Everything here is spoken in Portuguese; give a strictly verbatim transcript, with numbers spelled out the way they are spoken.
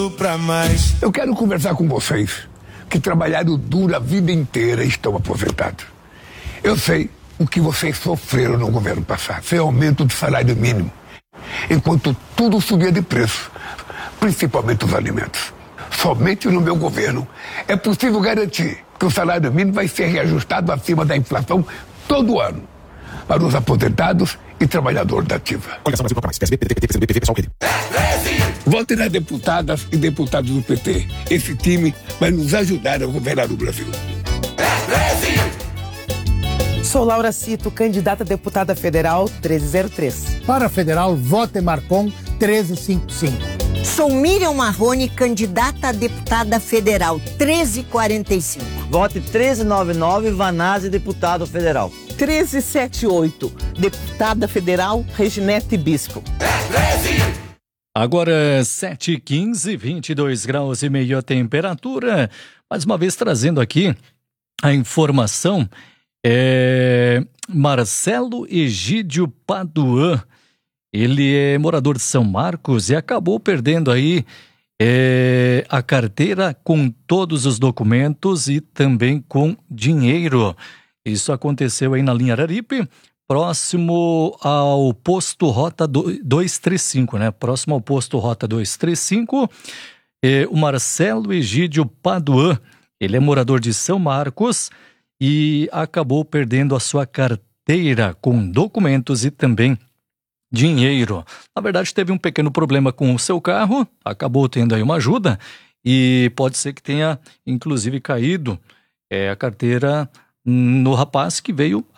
Pra mais. Eu quero conversar com vocês que trabalharam duro a vida inteira e estão aposentados. Eu sei o que vocês sofreram no governo passado. Foi aumento do salário mínimo, enquanto tudo subia de preço, principalmente os alimentos. Somente no meu governo é possível garantir que o salário mínimo vai ser reajustado acima da inflação todo ano para os aposentados e trabalhadores da ativa. Coligação Brasil Proclamais. P S B, P T, P T, P C B, P T, P S B, P T. Votem nas deputadas e deputados do P T. Esse time vai nos ajudar a governar o Brasil. Sou Laura Cito, candidata a deputada federal treze zero três. Para a federal, vote Marcon treze cinquenta e cinco. Sou Miriam Marrone, candidata a deputada federal treze quarenta e cinco. Vote treze noventa e nove, Vanazzi, deputado federal. treze setenta e oito, deputada federal Reginete Bispo. Agora sete e quinze, vinte e dois graus e meio a temperatura. Mais uma vez trazendo aqui a informação. É Marcelo Egídio Paduan. Ele é morador de São Marcos e acabou perdendo aí é, a carteira com todos os documentos e também com dinheiro. Isso aconteceu aí na linha Araripe, próximo ao posto Rota duzentos e trinta e cinco, né? Próximo ao posto Rota duzentos e trinta e cinco, é, o Marcelo Egídio Paduan, ele é morador de São Marcos e acabou perdendo a sua carteira com documentos e também dinheiro. Na verdade, teve um pequeno problema com o seu carro, acabou tendo aí uma ajuda e pode ser que tenha, inclusive, caído é, a carteira no rapaz que veio